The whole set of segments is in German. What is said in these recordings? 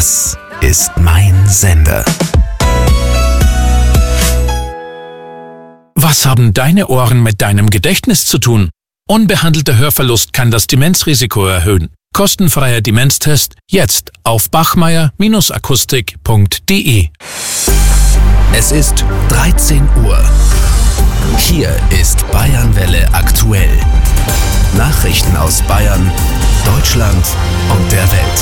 Das ist mein Sender. Was haben deine Ohren mit deinem Gedächtnis zu tun? Unbehandelter Hörverlust kann das Demenzrisiko erhöhen. Kostenfreier Demenztest jetzt auf bachmeier-akustik.de. Es ist 13 Uhr. Hier ist Bayernwelle aktuell. Nachrichten aus Bayern, Deutschland und der Welt.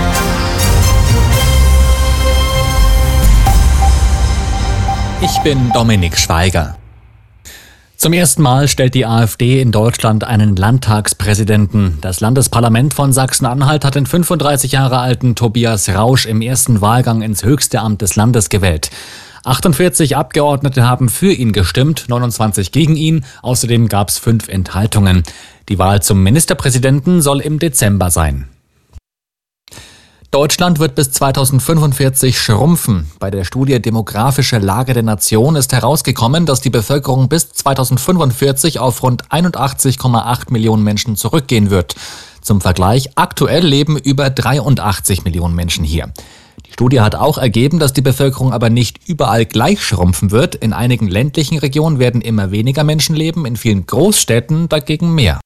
Ich bin Dominik Schweiger. Zum ersten Mal stellt die AfD in Deutschland einen Landtagspräsidenten. Das Landesparlament von Sachsen-Anhalt hat den 35 Jahre alten Tobias Rausch im ersten Wahlgang ins höchste Amt des Landes gewählt. 48 Abgeordnete haben für ihn gestimmt, 29 gegen ihn. Außerdem gab es 5 Enthaltungen. Die Wahl zum Ministerpräsidenten soll im Dezember sein. Deutschland wird bis 2045 schrumpfen. Bei der Studie Demografische Lage der Nation ist herausgekommen, dass die Bevölkerung bis 2045 auf rund 81,8 Millionen Menschen zurückgehen wird. Zum Vergleich, aktuell leben über 83 Millionen Menschen hier. Die Studie hat auch ergeben, dass die Bevölkerung aber nicht überall gleich schrumpfen wird. In einigen ländlichen Regionen werden immer weniger Menschen leben, in vielen Großstädten dagegen mehr.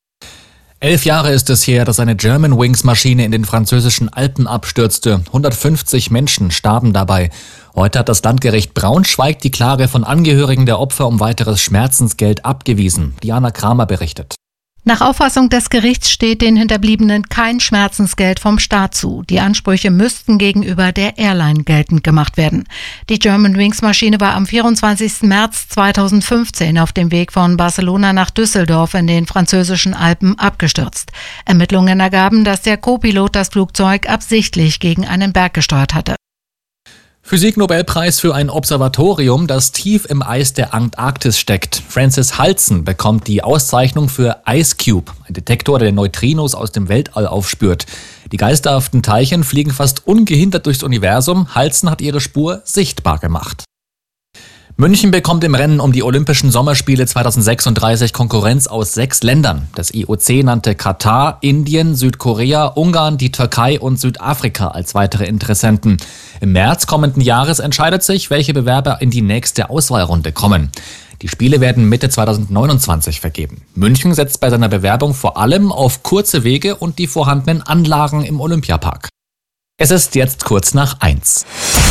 11 Jahre ist es her, dass eine Germanwings-Maschine in den französischen Alpen abstürzte. 150 Menschen starben dabei. Heute hat das Landgericht Braunschweig die Klage von Angehörigen der Opfer um weiteres Schmerzensgeld abgewiesen. Diana Kramer berichtet. Nach Auffassung des Gerichts steht den Hinterbliebenen kein Schmerzensgeld vom Staat zu. Die Ansprüche müssten gegenüber der Airline geltend gemacht werden. Die Germanwings-Maschine war am 24. März 2015 auf dem Weg von Barcelona nach Düsseldorf in den französischen Alpen abgestürzt. Ermittlungen ergaben, dass der Co-Pilot das Flugzeug absichtlich gegen einen Berg gesteuert hatte. Physiknobelpreis für ein Observatorium, das tief im Eis der Antarktis steckt. Francis Halzen bekommt die Auszeichnung für IceCube, ein Detektor, der Neutrinos aus dem Weltall aufspürt. Die geisterhaften Teilchen fliegen fast ungehindert durchs Universum. Halzen hat ihre Spur sichtbar gemacht. München bekommt im Rennen um die Olympischen Sommerspiele 2036 Konkurrenz aus 6 Ländern. Das IOC nannte Katar, Indien, Südkorea, Ungarn, die Türkei und Südafrika als weitere Interessenten. Im März kommenden Jahres entscheidet sich, welche Bewerber in die nächste Auswahlrunde kommen. Die Spiele werden Mitte 2029 vergeben. München setzt bei seiner Bewerbung vor allem auf kurze Wege und die vorhandenen Anlagen im Olympiapark. Es ist jetzt kurz nach 1.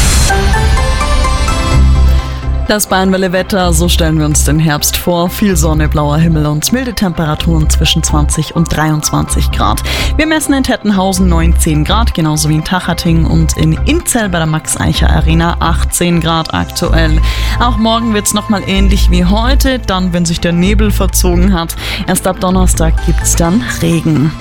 Das Bayernwelle-Wetter, so stellen wir uns den Herbst vor. Viel Sonne, blauer Himmel und milde Temperaturen zwischen 20 und 23 Grad. Wir messen in Tettenhausen 19 Grad, genauso wie in Tachating und in Inzell bei der Max-Eicher-Arena 18 Grad aktuell. Auch morgen wird es nochmal ähnlich wie heute, dann, wenn sich der Nebel verzogen hat. Erst ab Donnerstag gibt es dann Regen.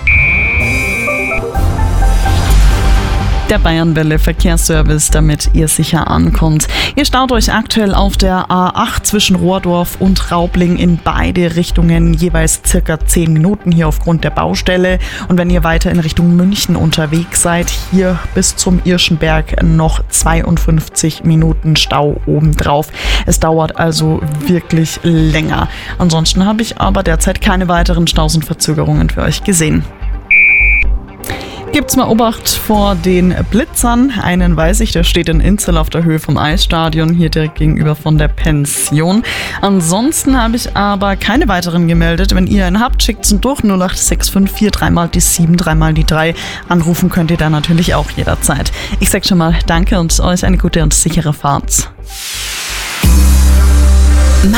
Der Bayernwelle Verkehrsservice, damit ihr sicher ankommt. Ihr staut euch aktuell auf der A8 zwischen Rohrdorf und Raubling in beide Richtungen, jeweils circa 10 Minuten hier aufgrund der Baustelle. Und wenn ihr weiter in Richtung München unterwegs seid, hier bis zum Irschenberg noch 52 Minuten Stau obendrauf. Es dauert also wirklich länger. Ansonsten habe ich aber derzeit keine weiteren Staus und Verzögerungen für euch gesehen. Gibt's mal Obacht vor den Blitzern. Einen weiß ich, der steht in Inzell auf der Höhe vom Eisstadion, hier direkt gegenüber von der Pension. Ansonsten habe ich aber keine weiteren gemeldet. Wenn ihr einen habt, schickt's durch 08654 3 die 7, 3 die 3. Anrufen könnt ihr da natürlich auch jederzeit. Ich sag schon mal Danke und euch eine gute und sichere Fahrt.